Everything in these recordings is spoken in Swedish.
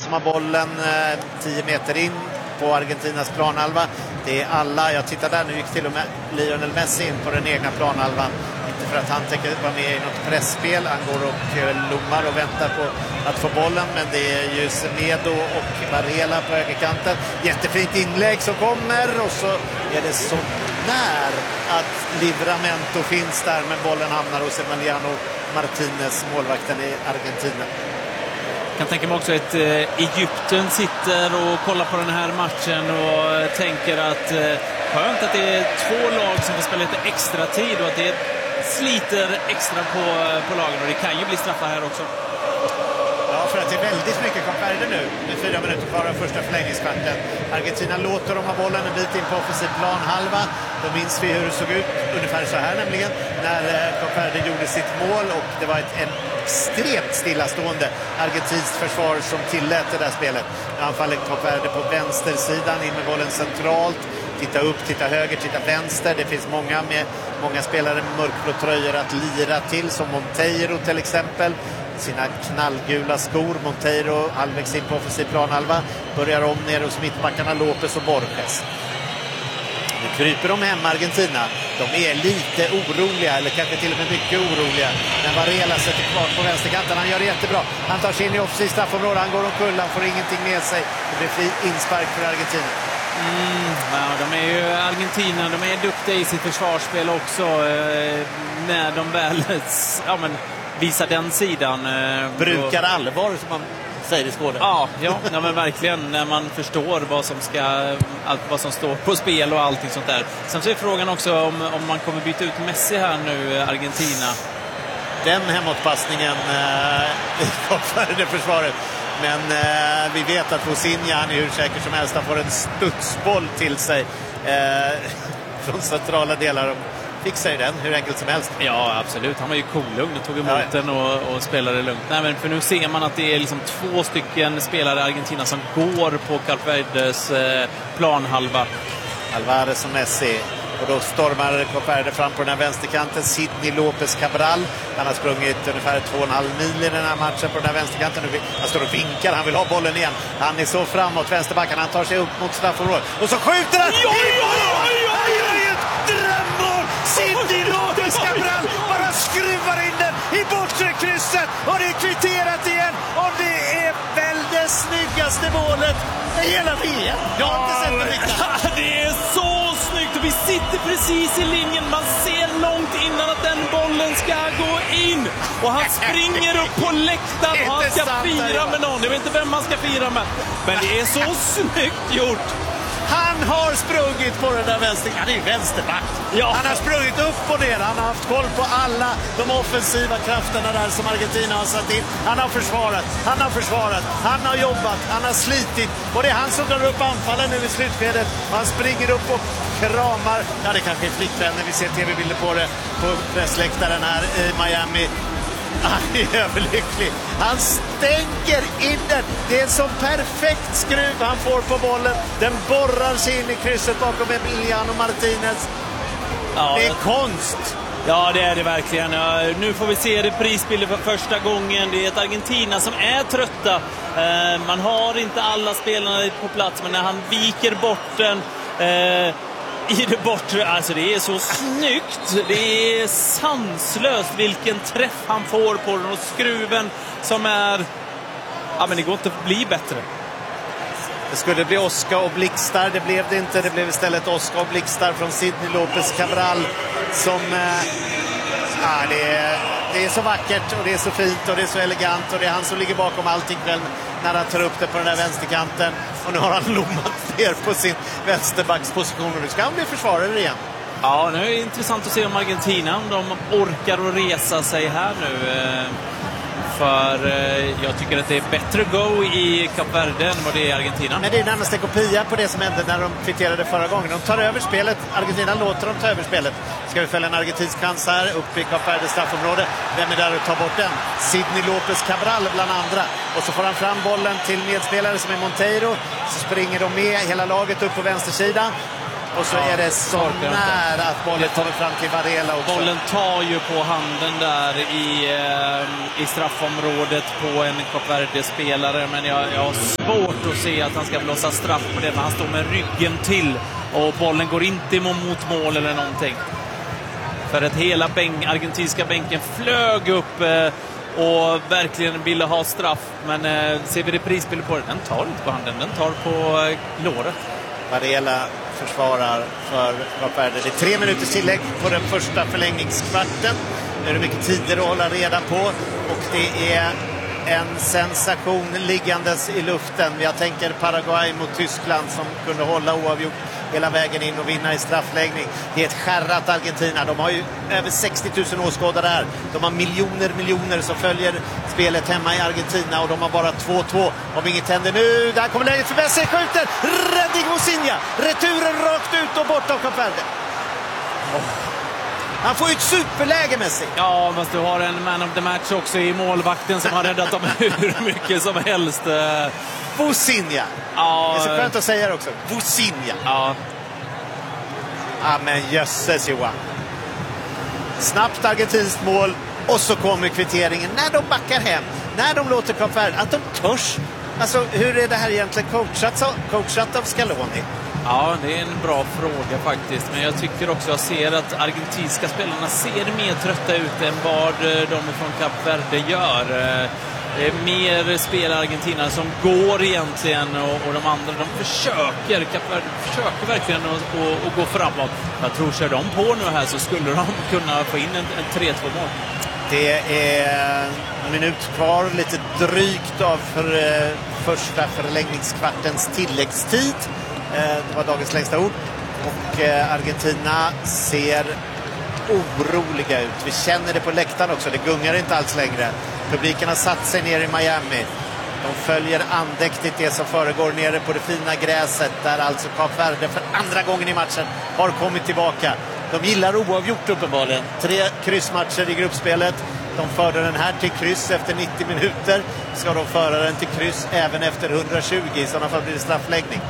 som har bollen 10 meter in på Argentinas planhalva. Det är alla, jag tittar där, nu gick till och med Lionel Messi in på den egna planhalvan. Inte för att han tänker vara med i något pressspel. Han går och lommar och väntar på att få bollen. Men det är ju Semedo och Varela på högerkanten. Jättefint inlägg som kommer. Och så är det så när att Livramento finns där. Men bollen hamnar hos Emiliano Martinez, målvakten i Argentina. Jag kan tänka mig också att Egypten sitter och kollar på den här matchen och tänker att skönt att det är två lag som får spela lite extra tid och att det sliter extra på lagen, och det kan ju bli straffar här också. Ja, för att det är väldigt mycket Kap Verde nu. Med 4 minuter kvar av första förlängningskvarten. Argentina låter dem ha bollen en bit in på offensiv planhalva. Då minns vi hur det såg ut ungefär så här nämligen när Kap Verde gjorde sitt mål, och det var ett extremt stillastående argentinskt försvar som tillät det där spelet. Anfaller Kap Verde på vänstersidan, in med bollen centralt. Titta upp, titta höger, titta vänster. Det finns många spelare med mörkblå tröjor att lira till, som Monteiro till exempel. Sina knallgula skor. Monteiro halvvägs in på offensiv planhalva. Börjar om ner hos mittbackarna Lopez och Borges. Nu kryper de hem, Argentina. De är lite oroliga, eller kanske till och med mycket oroliga. Men Varela sätter kvar på vänsterkanten. Han gör det jättebra. Han tar sig in i offensiv straffområde. Han går omkull, han får ingenting med sig. Det blir fri inspark för Argentina. Ja, de är ju Argentina, de är duktiga i sitt försvarsspel också, när de väl visar den sidan. Brukar allvar, som man säger i Skåne. Ja, men verkligen, när man förstår vad som står på spel och allting sånt där. Sen så är frågan också om man kommer byta ut Messi här nu, Argentina. Den hemåtpassningen i det försvaret. Men vi vet att Fosinha, han är hur säker som helst. Han får en studsboll till sig från centrala delar. Fixar ju den hur enkelt som helst. Ja, absolut. Han var ju coolugn och tog emot den och spelade lugnt. Nej, men för nu ser man att det är liksom 2 stycken spelare i Argentina som går på Kap Verdes planhalva. Alvarez och Messi. Och då stormar Kap Verde fram på den här vänsterkanten. Sidney Lopez Cabral. Han har sprungit ungefär 2,5 mil i den här matchen på den här vänsterkanten. Han står och vinkar, han vill ha bollen igen. Han är så framåt, vänsterbacken. Han tar sig upp mot straffområdet. Och så skjuter han! Drömmål! Sidney Lopez Cabral bara skruvar in den i bortre krysset. Och det är kvitterat igen. Och det är väl det snyggaste målet i hela VM. Jag har inte sett det riktigt. Det är så snyggt. Och vi sitter precis i linjen. Man ser långt innan att den bollen ska gå in. Och han springer upp på läktaren. Och han ska fira med någon. Jag vet inte vem man ska fira med. Men det är så snyggt gjort. Han har sprungit på den där vänster. Han är vänsterback. Ja. Han har sprungit upp och ner. Han har haft koll på alla de offensiva krafterna där som Argentina har satt in. Han har försvarat. Han har jobbat. Han har slitit. Och det är han som drar upp anfallen nu i slutskedet. Han springer upp och kramar. Ja, det kanske är flickvänner. Vi ser tv-bilder på det på pressläktaren här i Miami. Han är överlycklig. Han stänker in den. Det är en sån perfekt skruv han får på bollen. Den borrar sig in i krysset bakom Emiliano Martinez. Ja, det är konst. Ja, det är det verkligen. Ja, nu får vi se reprisbilder för första gången. Det är ett Argentina som är trötta. Man har inte alla spelarna på plats, men när han viker bort den i det bortre, alltså det är så snyggt. Det är sanslöst vilken träff han får på den, och skruven som är, ja, men det går inte att bli bättre. Det skulle bli Oscar och blixtar, det blev det inte. Det blev istället Oscar och blixtar från Sidney Lopez Cabral som det är så vackert och det är så fint och det är så elegant, och det är han som ligger bakom allting själv när han tar upp det på den där vänsterkanten. Och nu har han lommat ner på sin vänsterbacksposition och nu ska han bli försvarare igen. Ja, nu är det intressant att se om Argentina, om de orkar att resa sig här nu. För jag tycker att det är bättre go i Kap Verde än vad det är i Argentina. Men det är närmast en kopia på det som hände när de kvitterade förra gången. De tar över spelet. Argentina låter dem ta över spelet. Ska vi fälla en argentinsk chans här uppe i Kap Verdes straffområde. Vem är där och tar bort den? Sidney Lopez Cabral bland andra. Och så får han fram bollen till medspelare som är Monteiro. Så springer de med hela laget upp på vänstersidan. Och så är det så nära att bollen kommer fram till Varela också. Bollen tar ju på handen där i straffområdet på en Kap Verde-spelare. Men jag har svårt att se att han ska blåsa straff på det. Men han står med ryggen till. Och bollen går inte mot mål eller någonting. För att hela argentinska bänken flög upp och verkligen ville ha straff. Men ser vi reprisbilder på det, den tar inte på handen, den tar på låret. Varela försvarar för Kap Verde. Det är 3 minuters tillägg på den första förlängningskvarten. Nu är det mycket tider att hålla reda på. Och det är en sensation liggandes i luften. Jag tänker Paraguay mot Tyskland som kunde hålla oavgjort hela vägen in och vinna i straffläggning. Det är ett skärrat Argentina. De har ju över 60 000 åskådare här. De har miljoner som följer spelet hemma i Argentina och de har bara 2-2. Om inget händer nu, där kommer läget för Messi, skjuter! Räddning Mosinha! Returen rakt ut och bort av Kap Verde. Han får ju ett superläge, Messi. Ja, fast du har en man of the match också i målvakten som har räddat dem hur mycket som helst. Mosinha. Ja, det är så skönt att säga det också. Mosinha. Ja. Ja, men jösses Johan. Snabbt argentinskt mål och så kommer kvitteringen när de backar hem. När de låter Kap Verde, att de törs. Alltså, hur är det här egentligen coachat av Scaloni? Ja, det är en bra fråga faktiskt. Men jag tycker också jag ser att argentinska spelarna ser mer trötta ut än vad de från Kap Verde gör. Det är mer spelare Argentina som går egentligen och de andra, de försöker. Kap Verde försöker verkligen att gå framåt. Jag tror kör de på nu här så skulle de kunna få in en 3-2-mål. Det är en minut kvar, lite drygt av första förlängningskvartens tilläggstid. Det var dagens längsta ord. Och Argentina ser oroliga ut. Vi känner det på läktaren också. Det gungar inte alls längre. Publiken har satt sig ner i Miami. De följer andäktigt det som föregår nere på det fina gräset. Där alltså Kap Verde för andra gången i matchen har kommit tillbaka. De gillar oavgjort uppenbarligen. 3 kryssmatcher i gruppspelet. De förde den här till kryss efter 90 minuter. Ska de föra den till kryss även efter 120? I sådana fall blir det straffläggning.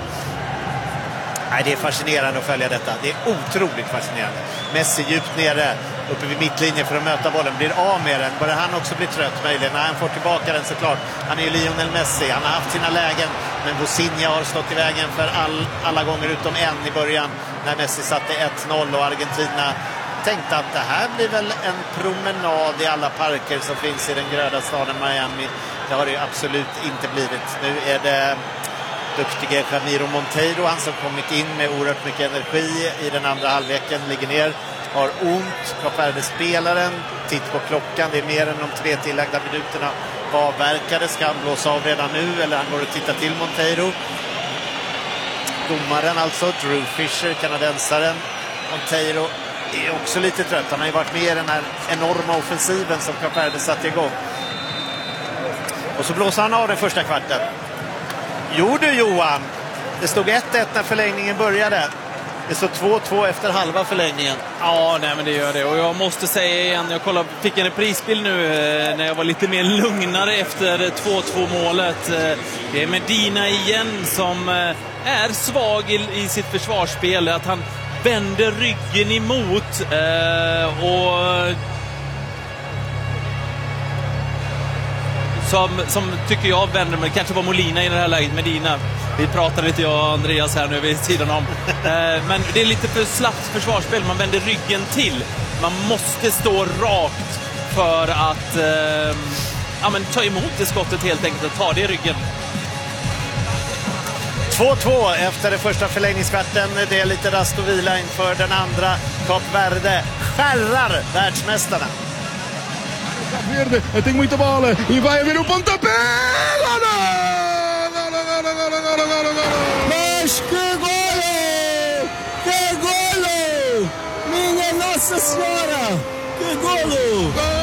Nej, det är fascinerande att följa detta. Det är otroligt fascinerande. Messi djupt nere uppe vid mittlinjen för att möta bollen. Blir av med den. Börjar han också bli trött möjligen? Nej, han får tillbaka den såklart. Han är ju Lionel Messi. Han har haft sina lägen. Men Mosinha har stått i vägen för alla gånger utom en i början. När Messi satte 1-0 och Argentina tänkte att det här blir väl en promenad i alla parker som finns i den gröna staden Miami. Det har det ju absolut inte blivit. Nu är det duktige Ramiro Monteiro, han som kommit in med oerhört mycket energi i den andra halvleken, ligger ner, har ont. Kap Verde-spelaren, titt på klockan, det är mer än de 3 tillagda minuterna. Vad verkar det? Ska han blåsa av redan nu eller han går och tittar till Monteiro? Domaren alltså, Drew Fisher, kanadensaren. Monteiro är också lite trött. Han har ju varit med i den här enorma offensiven som Kap Verde satte igång. Och så blåser han av den första kvarten. Jo du Johan, det stod 1-1 när förlängningen började. Det står 2-2 efter halva förlängningen. Ja, nej men det gör det. Och jag måste säga igen, jag fick en reprisbild nu när jag var lite mer lugnare efter 2-2 målet. Det är Medina igen som är svag i sitt försvarsspel. Att han vänder ryggen emot och som tycker jag vänder mig. Kanske var Molina i det här läget, Medina. Vi pratade lite, jag och Andreas här nu vid sidan om. Men det är lite för slappt försvarsspel. Man vänder ryggen till. Man måste stå rakt för att ta emot det skottet helt enkelt och ta det i ryggen. 2-2 efter den första förlängningskvarten. Det är lite rast och vila inför den andra. Kap Verde skärrar världsmästarna. E tem muita bola e vai haver pontapé. Mas que golo! Que golo! Minha Nossa Senhora! Que golo!